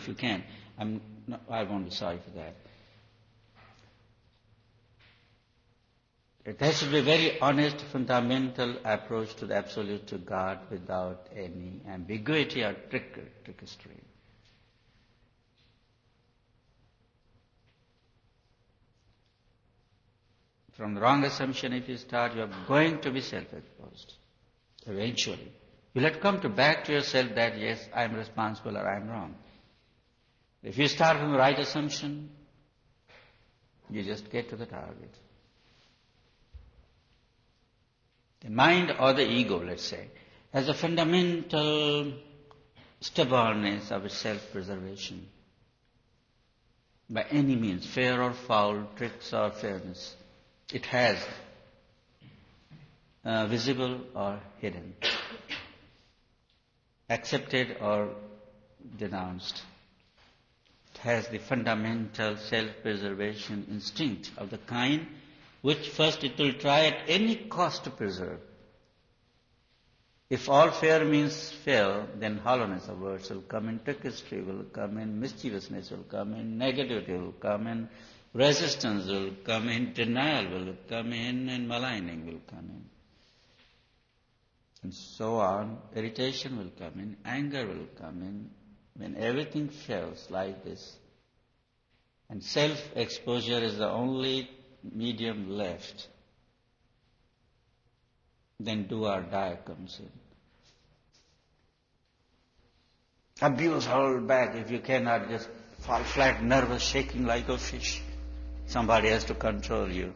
if you can. I won't be sorry for that. It has to be a very honest, fundamental approach to the Absolute, to God, without any ambiguity or trickery. From the wrong assumption, if you start, you are going to be self-exposed. Eventually. You'll have to come back to yourself that, yes, I am responsible or I am wrong. If you start from the right assumption, you just get to the target. The mind or the ego, let's say, has a fundamental stubbornness of its self-preservation. By any means, fair or foul, tricks or fairness, it has visible or hidden, accepted or denounced. It has the fundamental self-preservation instinct of the kind which first it will try at any cost to preserve. If all fair means fair, then hollowness of words will come in, trickery will come in, mischievousness will come in, negativity will come in, resistance will come in, denial will come in, and maligning will come in. And so on. Irritation will come in, anger will come in. When everything fails like this, and self-exposure is the only medium left, then do or die comes in. Abuse, hold back. If you cannot, just fall flat, nervous, shaking like a fish. Somebody has to control you.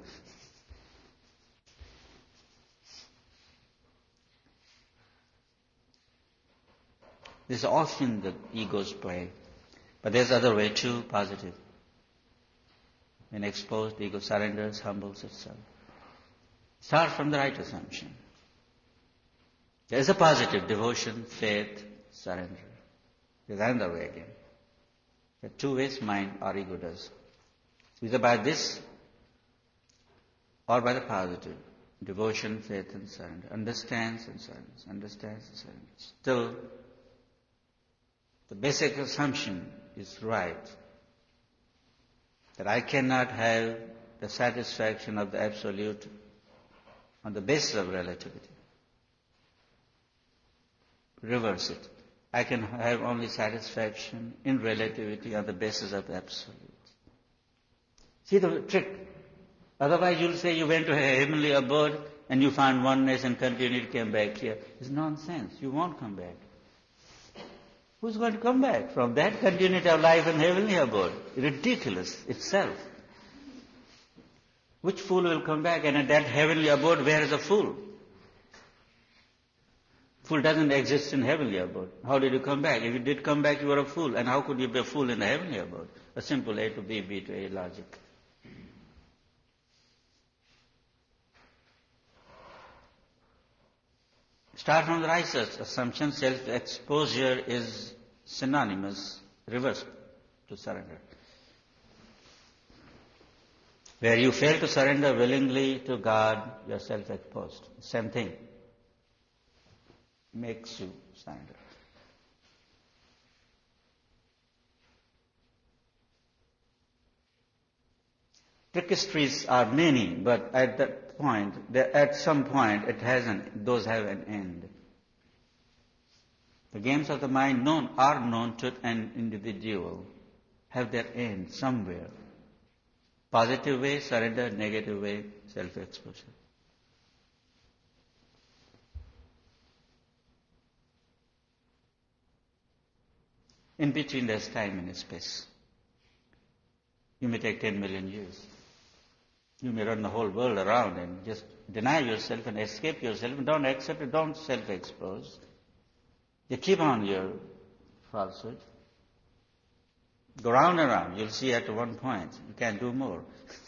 This is often the ego's play. But there's other way too, positive. When exposed, the ego surrenders, humbles itself. Start from the right assumption. There's a positive: devotion, faith, surrender. There's another way again. There are two ways mind or ego does. Either by this or by the positive. Devotion, faith and surrender. Understands and surrenders. Understands and surrenders. Still, the basic assumption is right. That I cannot have the satisfaction of the Absolute on the basis of relativity. Reverse it. I can have only satisfaction in relativity on the basis of the Absolute. See the trick. Otherwise you'll say you went to a heavenly abode and you found oneness and continued, came back here. It's nonsense. You won't come back. Who's going to come back from that continuity of life and heavenly abode? Ridiculous itself. Which fool will come back? And at that heavenly abode, where is a fool? Fool doesn't exist in heavenly abode. How did you come back? If you did come back, you were a fool. And how could you be a fool in the heavenly abode? A simple A to B, B to A logic. Start from the right assumption. Self-exposure is synonymous, reverse to surrender. Where you fail to surrender willingly to God, you are self-exposed. Same thing. Makes you surrender. Trickeries are many, but at that point, at some point, those have an end. The games of the mind are known to an individual, have their end somewhere. Positive way, surrender; negative way, self-exposure. In between, there's time and space. You may take 10 million years. You may run the whole world around and just deny yourself and escape yourself and don't accept it, don't self-expose. You keep on your falsehood. Go round and round. You'll see at one point you can't do more.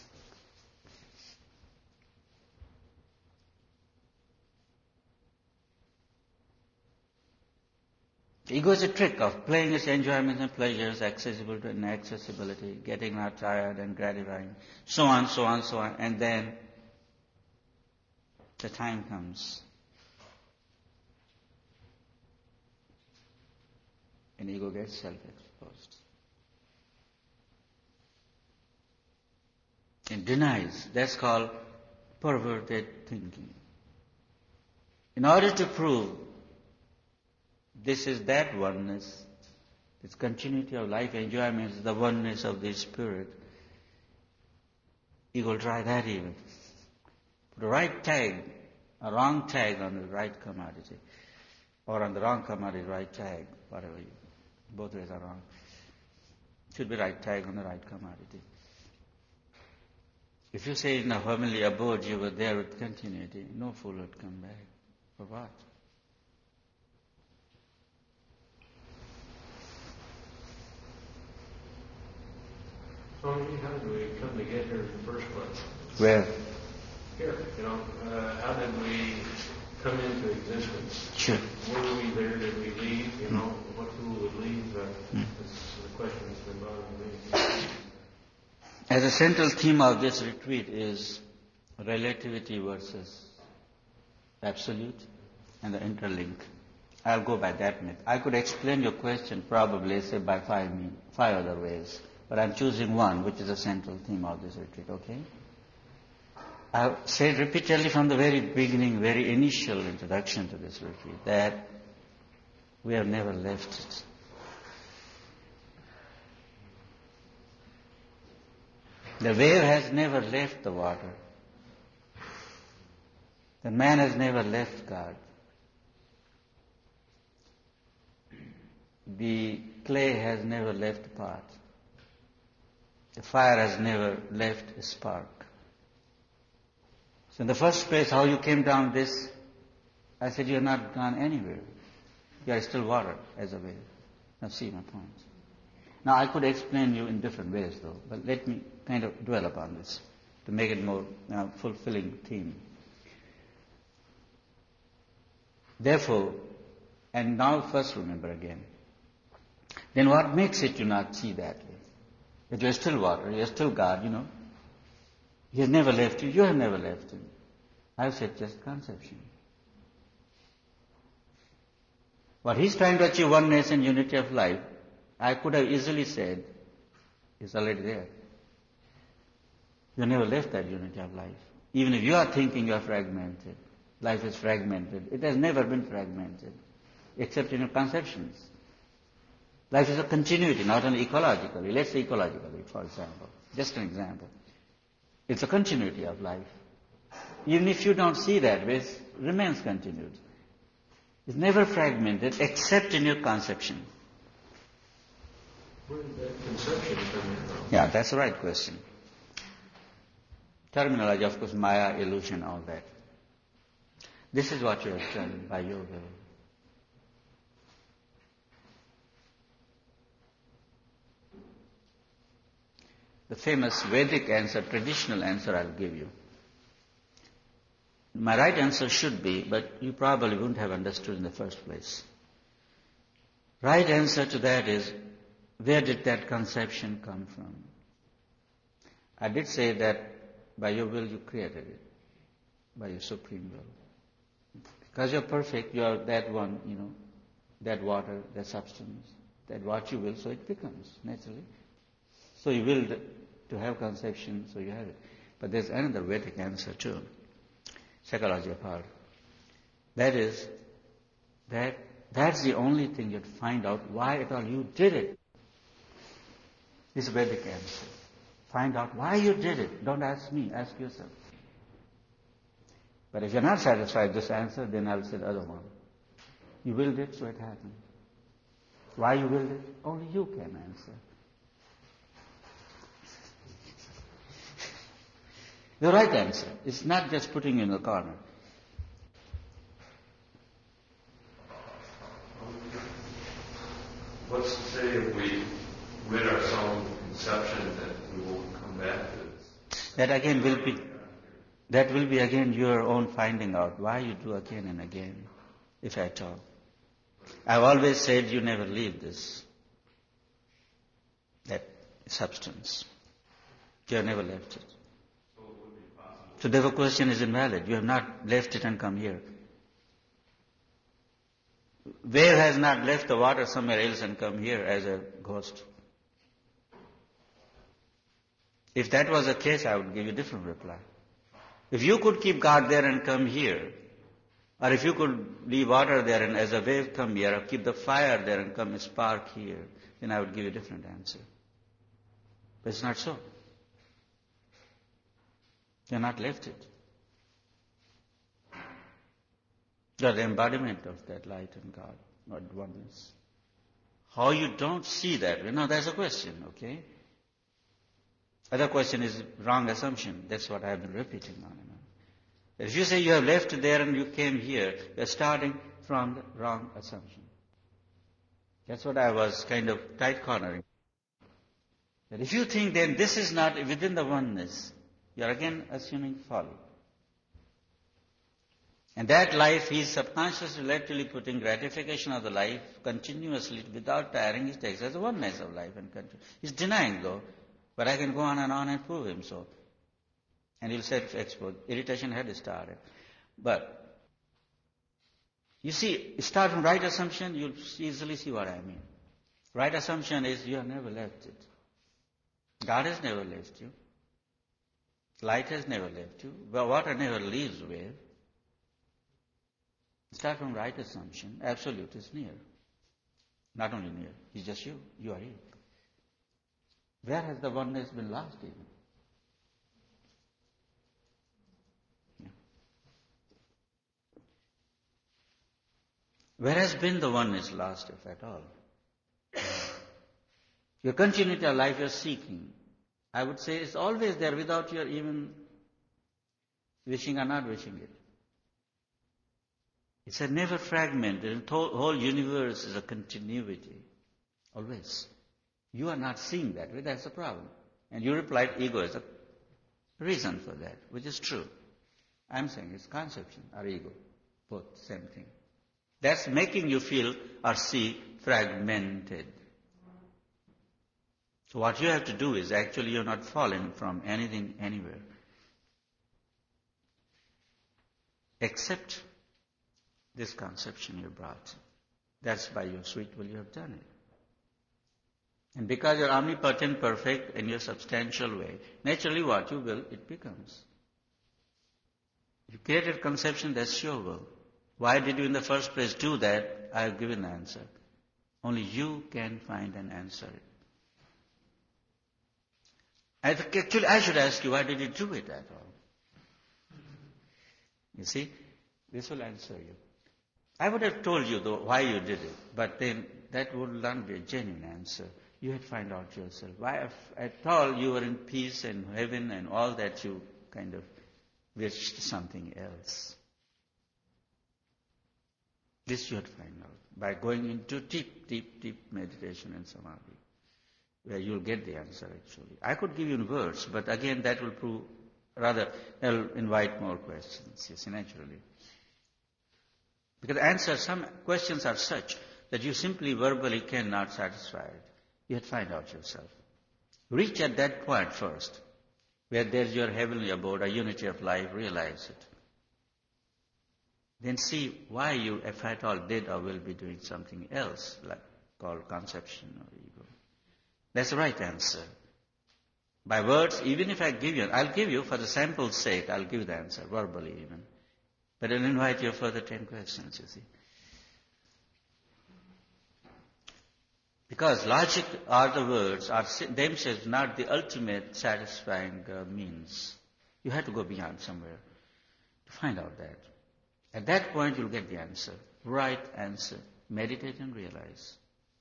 Ego is a trick of playing its enjoyments and pleasures accessible to inaccessibility, getting not tired and gratifying, so on, so on, so on. And then the time comes. And ego gets self-exposed. and denies. That's called perverted thinking. In order to prove this is that oneness, this continuity of life, enjoyment is the oneness of the Spirit, you will try that even. Put a right tag, a wrong tag on the right commodity, or on the wrong commodity, right tag, whatever you, both ways are wrong. Should be right tag on the right commodity. If you say in a heavenly abode you were there with continuity, no fool would come back. For what? Swamiji, how did we come to get here in the first place? Where? Here, how did we come into existence? Sure. Were we there? Did we leave? What fool would leave? That's the question that's been bothering me. As a central theme of this retreat is relativity versus absolute and the interlink. I'll go by that method. I could explain your question probably, say, by five other ways, but I'm choosing one, which is a central theme of this retreat, okay? I've said repeatedly from the very beginning, very initial introduction to this retreat, that we have never left it. The wave has never left the water. The man has never left God. The clay has never left the pot. The fire has never left a spark. So in the first place, how you came down this, I said you have not gone anywhere. You are still water as a wave. Now see my point. Now I could explain you in different ways though, but let me kind of dwell upon this to make it more fulfilling theme. Therefore, and now first remember again, then what makes it you not see that way? That you are still water, you are still God, He has never left you, you have never left Him. I've said just conception. What He's trying to achieve, oneness and unity of life, I could have easily said, is already there. You never left that unity of life. Even if you are thinking you are fragmented, life is fragmented. It has never been fragmented, except in your conceptions. Life is a continuity, not only ecologically. Let's say ecologically, for example. Just an example. It's a continuity of life. Even if you don't see that way, it remains continued. It's never fragmented, except in your conception. Where did that conception come from? Yeah, that's the right question. Terminology, of course, Maya, illusion, all that. This is what you have done by your will. The famous Vedic answer, traditional answer I'll give you. My right answer should be, but you probably wouldn't have understood in the first place. Right answer to that is, where did that conception come from? I did say that by your will you created it, by your supreme will. Because you're perfect, you are that one, that water, that substance, that what you will, so it becomes naturally. So you will to have conception, so you have it. But there's another Vedic answer too, psychology apart. That is, that's the only thing you'd find out why at all you did it. This Vedic answer. Find out why you did it. Don't ask me, ask yourself. But if you're not satisfied with this answer, then I'll say the other one. You willed it, so it happened. Why you willed it? Only you can answer. The right answer is not just putting you in the corner. What's to say if we rid ourselves of the conception that we won't come back to this? That will be again your own finding out why you do again and again, if at all. I've always said you never leave this, that substance. You have never left it. So therefore question is invalid. You have not left it and come here. Wave has not left the water somewhere else and come here as a ghost. If that was the case, I would give you a different reply. If you could keep God there and come here, or if you could leave water there and as a wave come here, or keep the fire there and come a spark here, then I would give you a different answer. But it's not so. You're not left it. You're the embodiment of that light and God, not oneness. How you don't see that? That's a question, okay? Other question is wrong assumption. That's what I have been repeating on and on. If you say you have left there and you came here, you're starting from the wrong assumption. That's what I was kind of tight cornering. That if you think then this is not within the oneness, you're again assuming folly. And that life, he is subconsciously, literally putting gratification of the life continuously without tiring. He takes as the oneness of life and continue. He's denying though, but I can go on and prove him so. And he'll self-expose. Irritation had started. But, you see, start from right assumption, you'll easily see what I mean. Right assumption is you have never left it. God has never left you. Light has never left you. Water never leaves wave. Start from right assumption. Absolute is near. Not only near, he's just you. You are he. Where has the oneness been lost even? Yeah. Where has been the oneness lost, if at all? Your continuity of life you're seeking, I would say it's always there without your even wishing or not wishing it. It's a never fragmented. The whole universe is a continuity. Always. You are not seeing that. That's the problem. And you replied ego is a reason for that, which is true. I'm saying it's conception or ego. Both, same thing. That's making you feel or see fragmented. So what you have to do is actually you're not fallen from anything, anywhere. Except this conception you brought. That's by your sweet will you have done it. And because you're omnipotent, perfect in your substantial way, naturally what you will, it becomes. You created conception, that's your will. Why did you in the first place do that? I have given the answer. Only you can find an answer. Actually, I should ask you, why did you do it at all? You see, this will answer you. I would have told you though why you did it, but then that would not be a genuine answer. You had to find out yourself. Why at all you were in peace and heaven and all that you kind of wished something else. This you had to find out by going into deep meditation and samadhi, where you'll get the answer actually. I could give you in words, but again that will prove, rather, that will invite more questions, you see, naturally. Because some questions are such that you simply verbally cannot satisfy it. You have to find out yourself. Reach at that point first, where there's your heavenly abode, a unity of life, realize it. Then see why you, if at all, did or will be doing something else, like called conception or ego. That's the right answer. By words, even if I'll give you, for the sample's sake, I'll give the answer, verbally even. But I'll invite you further 10 questions, you see. Because logic or the words are themselves not the ultimate satisfying means. You have to go beyond somewhere to find out that. At that point, you'll get the answer. Right answer. Meditate and realize.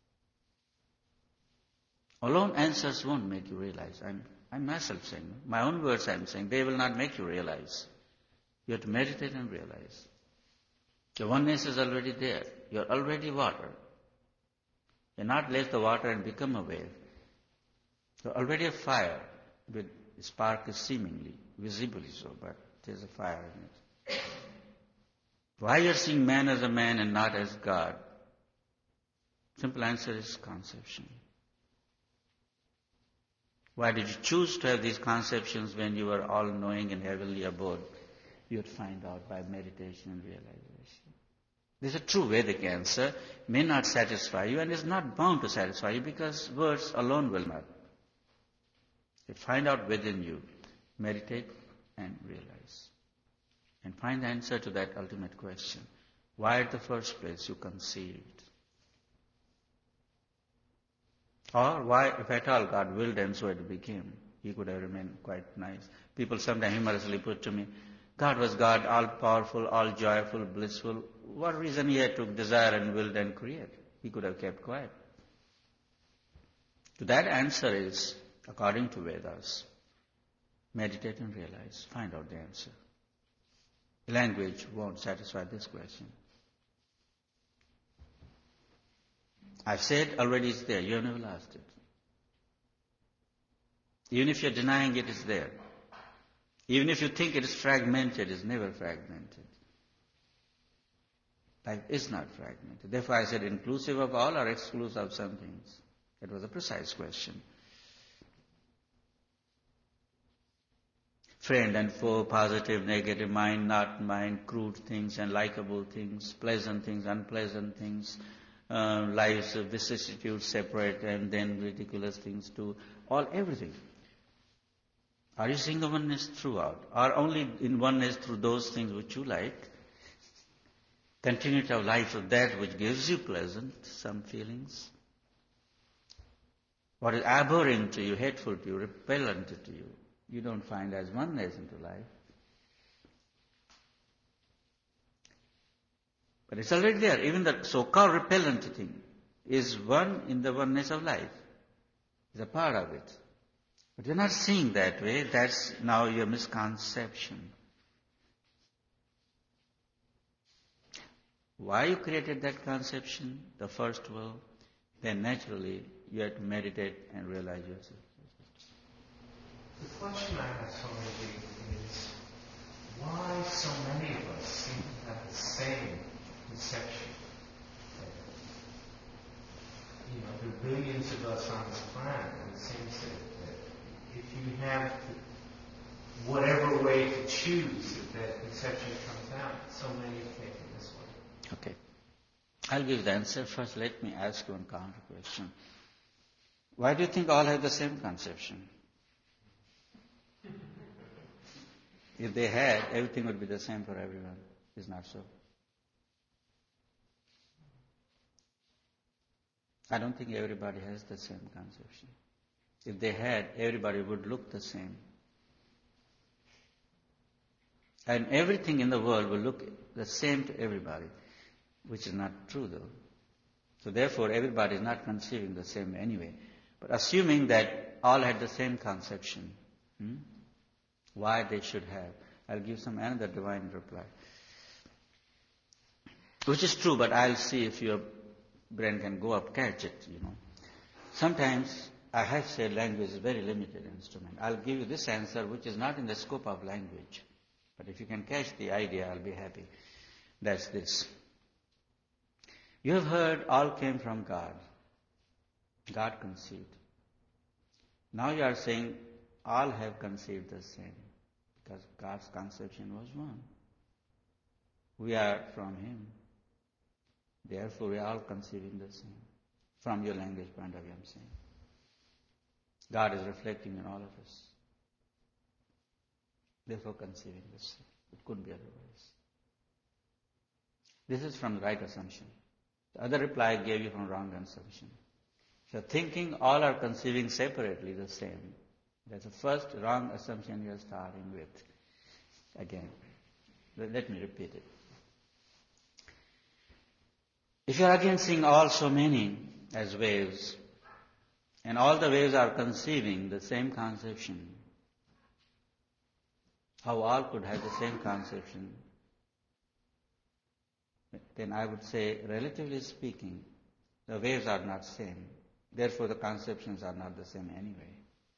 Alone answers won't make you realize. I'm myself saying, my own words I'm saying, they will not make you realize. You have to meditate and realize. Your oneness is already there. You're already water. You're not left the water and become a wave. You're already a fire. With spark is seemingly, visibly so, but there's a fire in it. Why you're seeing man as a man and not as God? Simple answer is conception. Why did you choose to have these conceptions when you were all-knowing in heavenly abode? You would find out by meditation and realization. This is a true Vedic answer, may not satisfy you and is not bound to satisfy you because words alone will not. You find out within you, meditate and realize. And find the answer to that ultimate question. Why at the first place you conceived? Or why, if at all, God willed and so it became? He could have remained quite nice. People sometimes humorously put to me, God was God, all-powerful, all-joyful, blissful. What reason he had to desire and will and create? He could have kept quiet. To that answer is, according to Vedas, meditate and realize. Find out the answer. Language won't satisfy this question. I've said already it's there. You have never asked it. Even if you're denying it, it's there. Even if you think it is fragmented, it's never fragmented. Life is not fragmented. Therefore I said inclusive of all or exclusive of some things. It was a precise question. Friend and foe, positive, negative, mind, not mind, crude things and likable things, pleasant things, unpleasant things, life's vicissitudes separate and then ridiculous things too, everything. Are you seeing the oneness throughout? Or only in oneness through those things which you like? Continuity of life of that which gives you pleasant, some feelings. What is abhorrent to you, hateful to you, repellent to you, you don't find as oneness into life. But it's already there. Even the so-called repellent thing is one in the oneness of life. It's a part of it. But you're not seeing that way. That's now your misconception. Why you created that conception, the first world, then naturally you have to meditate and realize yourself. The question I have, Swamiji, is why so many of us seem to have the same conception? There are billions of us on this planet, and it seems that if you have whatever way to choose, that conception comes out. So many have taken this way. Okay. I'll give the answer. First, let me ask you one counter question. Why do you think all have the same conception? If they had, everything would be the same for everyone. It's not so. I don't think everybody has the same conception. If they had, everybody would look the same. And everything in the world will look the same to everybody, which is not true though. So therefore, everybody is not conceiving the same anyway. But assuming that all had the same conception, why they should have, I'll give some another divine reply. Which is true, but I'll see if your brain can go up, catch it, Sometimes, I have said language is a very limited instrument. I'll give you this answer, which is not in the scope of language. But if you can catch the idea, I'll be happy. That's this. You have heard all came from God. God conceived. Now you are saying all have conceived the same. Because God's conception was one. We are from Him. Therefore, we are all conceiving the same. From your language point of view, I'm saying. God is reflecting in all of us. Therefore, conceiving the same. It couldn't be otherwise. This is from the right assumption. The other reply I gave you from wrong assumption. So thinking all are conceiving separately the same. That's the first wrong assumption you are starting with. Again, let me repeat it. If you are again seeing all so many as waves, and all the waves are conceiving the same conception, how all could have the same conception, then I would say, relatively speaking, the waves are not same. Therefore, the conceptions are not the same anyway.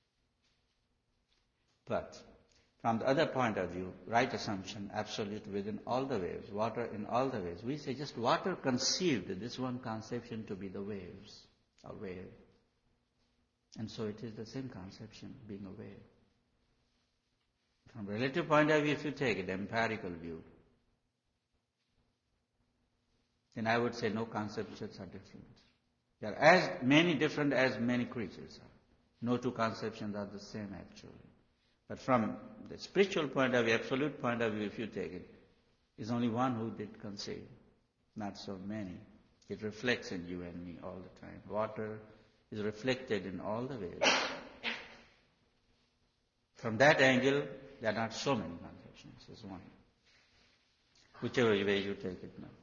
But from the other point of view, right assumption, absolute within all the waves, water in all the waves. We say just water conceived this one conception to be the waves, a wave. And so it is the same conception, being a wave. From relative point of view, if you take it, empirical view, then I would say no conceptions are different. They are as many different as many creatures are. No two conceptions are the same actually. But from the spiritual point of view, absolute point of view, if you take it, is only one who did conceive, not so many. It reflects in you and me all the time. Water is reflected in all the waves. From that angle, there are not so many conceptions, it's one. Whichever way you take it now.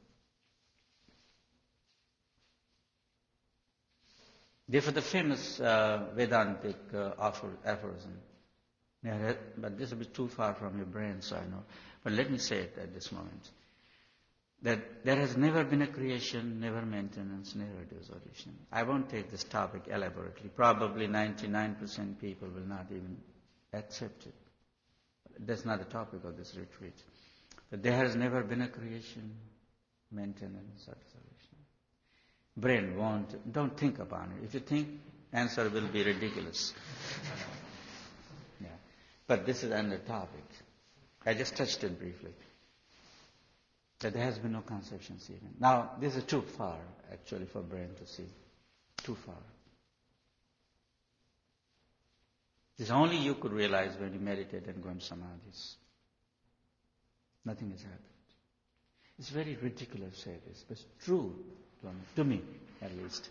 Therefore, the famous Vedantic aphorism, but this is a bit too far from your brain, so I know. But let me say it at this moment. That there has never been a creation, never maintenance, never dissolution. I won't take this topic elaborately. Probably 99% people will not even accept it. That's not the topic of this retreat. But there has never been a creation, maintenance, or dissolution. Brain won't, don't think about it. If you think, answer will be ridiculous. Yeah. But this is another topic. I just touched it briefly. That there has been no conceptions even. Now, this is too far, actually, for brain to see. Too far. This only you could realize when you meditate and go into samadhis. Nothing has happened. It's very ridiculous to say this, but it's true to me, at least.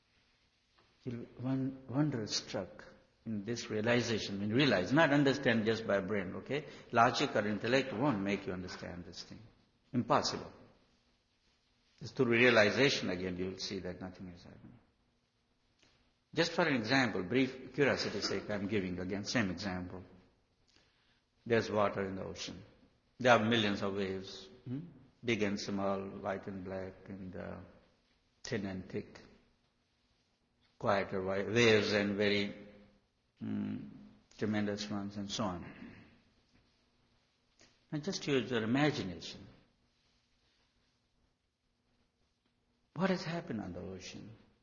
One wonder-struck in this realization, when you realize, not understand just by brain, okay? Logic or intellect won't make you understand this thing. Impossible. It's through realization again you will see that nothing is happening. Just for an example, brief curiosity's sake, I'm giving again same example. There's water in the ocean. There are millions of waves, big and small, white and black, and thin and thick, quieter waves and very tremendous ones, and so on. And just use your imagination. What has happened on the ocean?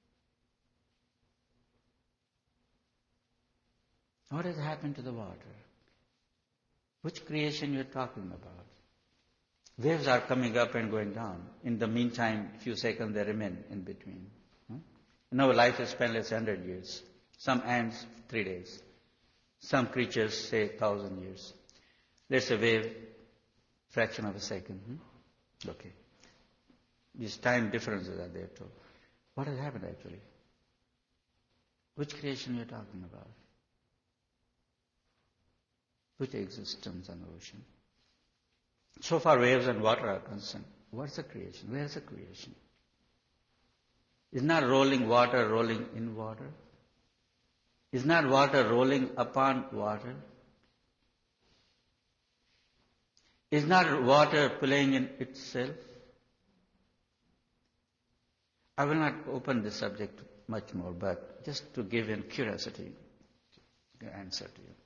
What has happened to the water? Which creation you're talking about? Waves are coming up and going down. In the meantime, few seconds they remain in between. No life is spent less 100 years. Some ants, 3 days. Some creatures say 1,000 years. Let's say wave, fraction of a second. Okay. These time differences are there too. What has happened actually? Which creation are you talking about? Which existence on the ocean? So far waves and water are concerned. What's the creation? Where's the creation? Is not rolling water rolling in water? Is not water rolling upon water? Is not water playing in itself? I will not open this subject much more, but just to give in curiosity to answer to you.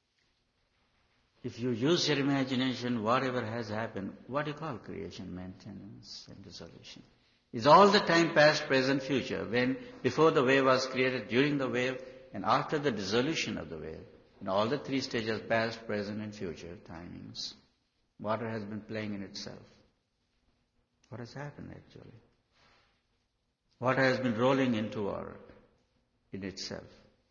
If you use your imagination, whatever has happened, what do you call creation, maintenance, and dissolution? Is all the time past, present, future, when before the wave was created, during the wave, and after the dissolution of the wave, in all the 3 stages, past, present, and future timings, water has been playing in itself. What has happened actually? Water has been rolling into water in itself.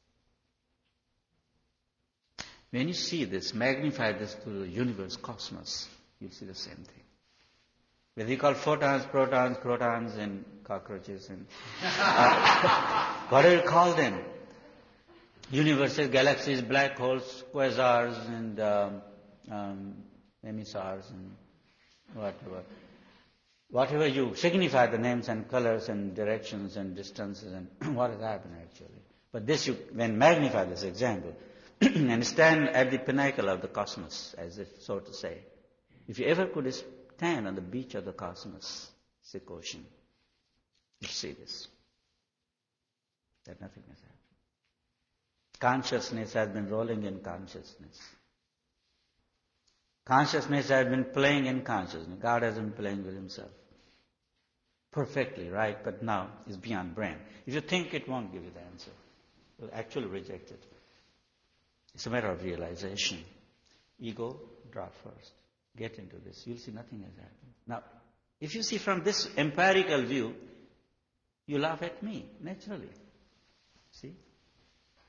When you see this, magnify this to the universe, cosmos, you'll see the same thing. Whether you call photons, protons, crotons, and cockroaches, and whatever you call them, universes, galaxies, black holes, quasars, and emissars, and whatever. Whatever you signify the names and colors and directions and distances and what has happened actually. But this you then magnify this example and stand at the pinnacle of the cosmos, as if so to say. If you ever could stand on the beach of the cosmos, Sikh Ocean, you see this. That nothing has happened. Consciousness has been rolling in consciousness. Consciousness has been playing in consciousness. God has been playing with himself. Perfectly right, but now it's beyond brain. If you think it won't give you the answer, you'll actually reject it. It's a matter of realization. Ego, drop first. Get into this. You'll see nothing has happened. Now, if you see from this empirical view, you laugh at me, naturally. See?